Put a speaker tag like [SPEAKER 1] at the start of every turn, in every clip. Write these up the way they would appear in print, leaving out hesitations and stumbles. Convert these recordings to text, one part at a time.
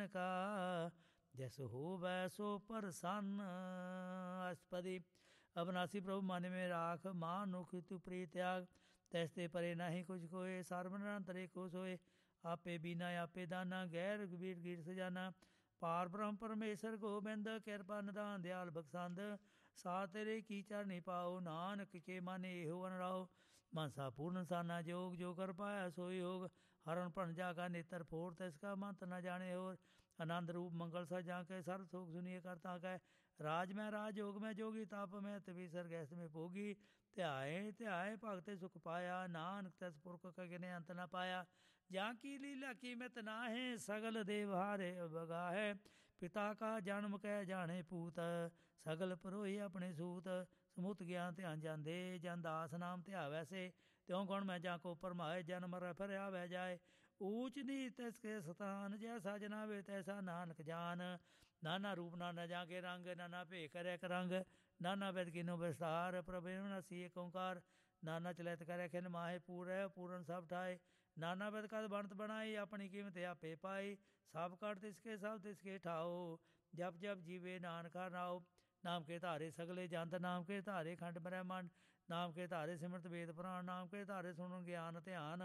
[SPEAKER 1] जन का, जस होवै सो प्रसन्न। अष्टपदी। अविनाशी प्रभु मन में राख, मानुख तु प्रिय त्याग, तैसते परे नहीं कुछ कोय, सर्वनिरंतर एको सोए। आपे बीना आपे दाना, गैर रघुबीर गिर सजाना। पार ब्रह्म परमेश्वर गोबिंद, कृपा निधान दयाल बख्शंद। सा तेरे की चरनी पाओ, नानक के मन एहो अनराओ। मनसा पूर्ण साना जोग, जो कर पाया सो योग। हरण भन जागा नेत्र फोड़, तिसका मंत न जाने होर। आनंद रूप मंगल सा जाके, सर्व सुख सुनिए करता कै। राज में राज योग में जोगी, ताप में तपीसर गैस में भोगी। ध्याए ध्याए भगत सुख पाया, नानक तस पुरख कगिने अंत न पाया। जा की लीला कीमत नाहे, सगल देवहारे बगाहे। पिता का जन्म कै जाने पूत, सगल परोही अपने सूत। ਸਮੁੱਤ ਗਿਆਨ ਧਿਆਨ ਜਾਂਦੇ, ਜਨ ਦਾਸ ਨਾਮ ਧਿਆਵੈ ਸੇ। ਤਿਉ ਗੁਣ ਮੈਂ ਜਾਂ ਕੋ ਪਰਮਾਏ, ਜਨ ਮਰੈ ਫਿਰਿਆ ਵੈ ਜਾਏ। ਊਚ ਨੀਚ ਤਿਸ ਕੇ ਸਤਾਨ, ਜੈਸਾ ਜਨਾਵੇ ਤੈਸਾ ਨਾਨਕ ਜਾਨ। ਨਾਨਾ ਰੂਪ ਨਾਨਾ ਜਾਂ ਕੇ ਰੰਗ, ਨਾਨਾ ਭੇ ਕਰਿਆ ਕਰੰਗ। ਨਾਨਾ ਵਿਦ ਕੀਨੋ ਵਿਸਤਾਰ, ਪ੍ਰਭ ਅਵਿਨਾਸੀ ਏਕ ਓੰਕਾਰ। ਨਾਨਾ ਚਲਿਤ ਕਰਿਆ ਖਿਨ ਮਾਹੇ, ਪੂਰੈ ਪੂਰਨ ਸਭ ਠਾਏ। ਨਾਨਾ ਵਿਦ ਕਦ ਬਣਤ ਬਣਾਈ, ਆਪਣੀ ਕੀਮਤ ਆਪੇ ਪਾਈ। ਸਭ ਕਟ ਤਿਸਕੇ ਸਭ ਤਿਸਕੇ ਠਾਓ, ਜਪ ਜਪ ਜੀਵੇ ਨਾਨਕਾ ਨਾਉ। नाम के धारे सगले जंत, नाम के धारे खंड ब्रह्मांड। नाम के धारे सिमरत वेद पुराण, नाम के धारे सुनन ज्ञान ध्यान।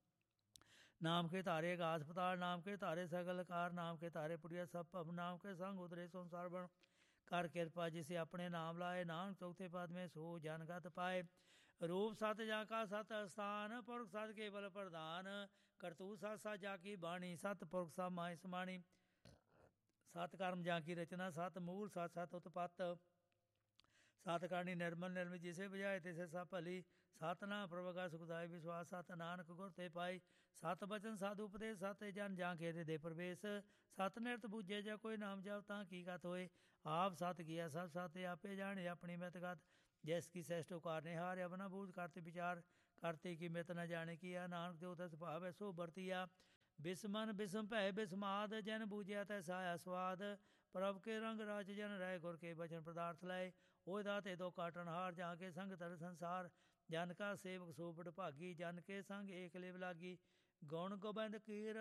[SPEAKER 1] नाम के धारे आकाश पताल, नाम के धारे सगल कार। नाम के धारे पुरिया सब भव, नाम के संग उतरे संसार बन। कर कृपा जिसे अपने नाम लाए, नानक चौथे पद में सो जनगत पाए। रूप सत जाका सत स्थान, पुरख सत केवल प्रधान। करतूत सत सत जाकी बाणी, सत पुरख सब माय समाणी। सत कर्म जा की रचना, सत मूल सत सत उत्पत्त। सत करणी निर्मल निर्मल, जिसे बजाए तिसे सब भली। सत नाम प्रभु का सुखदाई विश्वास, सत नानक गुर ते पाई। सत बचन साधु उपदेश, सत जन जा के दे प्रवेश। सत निरत बूझे जा कोई नाम जप, तां की कत होए। आप सत किया सब सत, आपे जाने अपनी मित गत। जैस की श्रेष्ठ उकारने हार, अपना बूझ करते विचार। करते की मित न जाने किया, नानक जो तस भाव है सो बरतिया। बिस्मन बिस्म भय बिस्माद, जन बूझिया तैसा आया स्वाद। प्रभ के रंग राज जन रह, गुर के बचन पदार्थ लाए। ओ दाते दो काटन हार, जाके संग तर संसार। जन का सेवक सो बड़ भागी, जन के संग एक लिव लागी। गुण गोबिंद की